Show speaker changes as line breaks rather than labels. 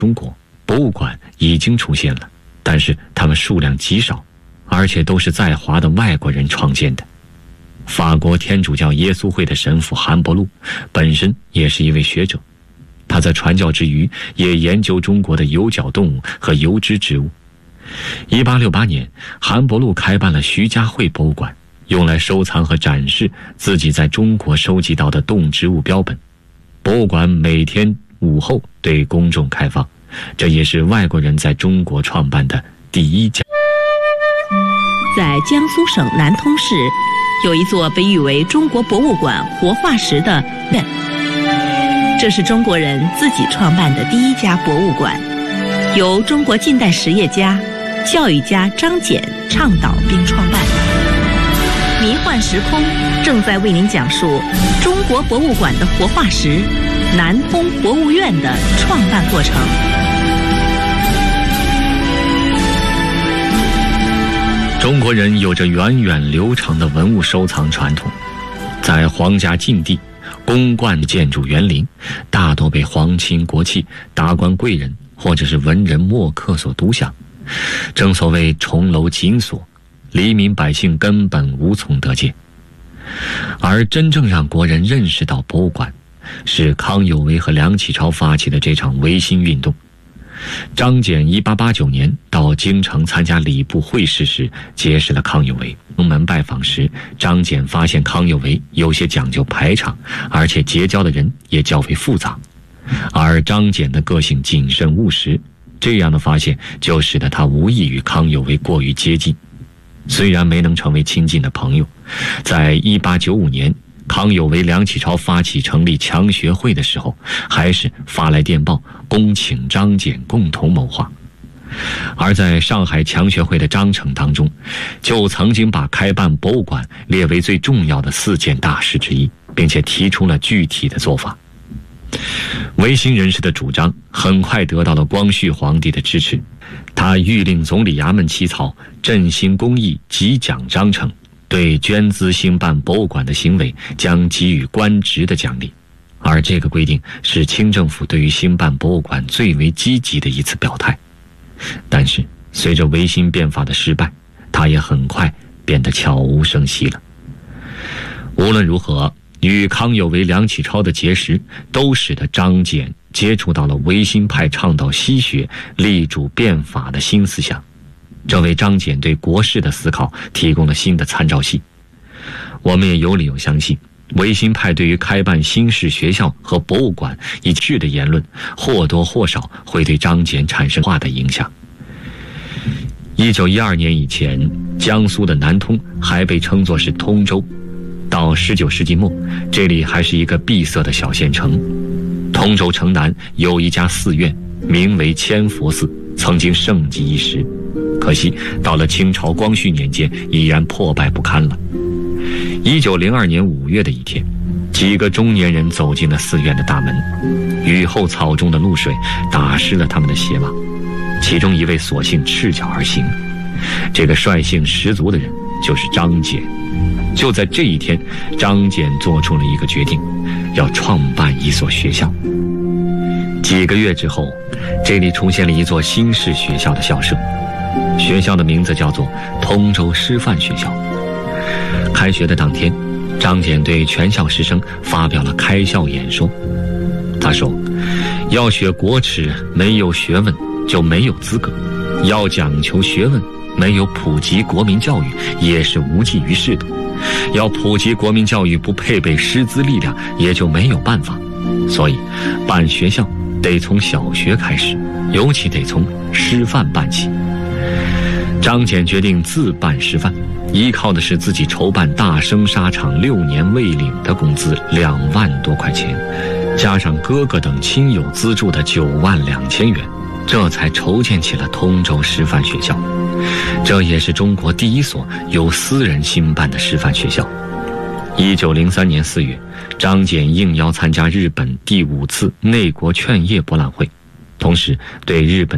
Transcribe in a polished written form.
中国博物馆已经出现了，但是它们数量极少，而且都是在华的外国人创建的。法国天主教耶稣会的神父韩伯禄本身也是一位学者，他在传教之余也研究中国的有角动物和有脂植物。1868年，韩伯禄开办了徐家汇博物馆，用来收藏和展示自己在中国收集到的动植物标本。博物馆每天午后对公众开放，这也是外国人在中国创办的第一家。
在江苏省南通市，有一座被誉为中国博物馆活化石的院，这是中国人自己创办的第一家博物馆，由中国近代实业家、教育家张謇倡导并创办。迷幻时空正在为您讲述中国博物馆的活化石南通博物院的创办过程。
中国人有着源远流长的文物收藏传统，在皇家禁地，宫观建筑园林大多被皇亲国戚、达官贵人或者是文人墨客所独享。正所谓重楼紧锁，黎民百姓根本无从得见。而真正让国人认识到博物馆，是康有为和梁启超发起的这场维新运动。张謇1889年到京城参加礼部会试时，结识了康有为。登门拜访时，张謇发现康有为有些讲究排场，而且结交的人也较为复杂。而张謇的个性谨慎务实，这样的发现就使得他无意与康有为过于接近。虽然没能成为亲近的朋友，在1895年康有为、梁启超发起成立强学会的时候，还是发来电报恭请张謇共同谋划。而在上海强学会的章程当中，就曾经把开办博物馆列为最重要的4件大事之一，并且提出了具体的做法。维新人士的主张很快得到了光绪皇帝的支持，他谕令总理衙门起草振兴公益给奖章程，对捐资兴办博物馆的行为将给予官职的奖励。而这个规定是清政府对于兴办博物馆最为积极的一次表态。但是随着维新变法的失败，它也很快变得悄无声息了。无论如何，与康有为、梁启超的结识，都使得张謇接触到了维新派倡导西学、力主变法的新思想，这为张謇对国事的思考提供了新的参照系。我们也有理由相信，维新派对于开办新式学校和博物馆一致的言论，或多或少会对张謇产生化的影响。1912年以前，江苏的南通还被称作是通州，到19世纪末，这里还是一个闭塞的小县城。通州城南有一家寺院，名为千佛寺，曾经盛极一时，可惜到了清朝光绪年间已然破败不堪了。1902年5月的一天，几个中年人走进了寺院的大门，雨后草中的露水打湿了他们的鞋袜，其中一位索性赤脚而行。这个率性十足的人就是张謇。就在这一天，张謇做出了一个决定，要创办一所学校。几个月之后，这里出现了一座新式学校的校舍，学校的名字叫做通州师范学校。开学的当天，张謇对全校师生发表了开校演说。他说，要学国耻，没有学问就没有资格，要讲求学问，没有普及国民教育也是无济于事的，要普及国民教育不配备师资力量也就没有办法，所以办学校得从小学开始，尤其得从师范办起。张謇决定自办师范，依靠的是自己筹办大生纱厂6年未领的工资2万多块钱，加上哥哥等亲友资助的9万2千元，这才筹建起了通州师范学校。这也是中国第一所由私人兴办的师范学校。1903年4月，张謇应邀参加日本第5次内国劝业博览会，同时对日本